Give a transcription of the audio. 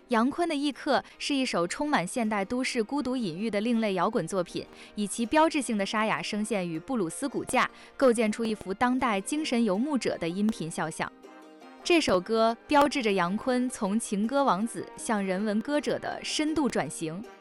杨坤的《异客》是一首充满现代都市孤独隐喻的另类摇滚作品，以其标志性的沙哑声线与布鲁斯骨架，构建出一幅当代精神游牧者的音频肖像。这首歌标志着杨坤从情歌王子向人文歌者的深度转型。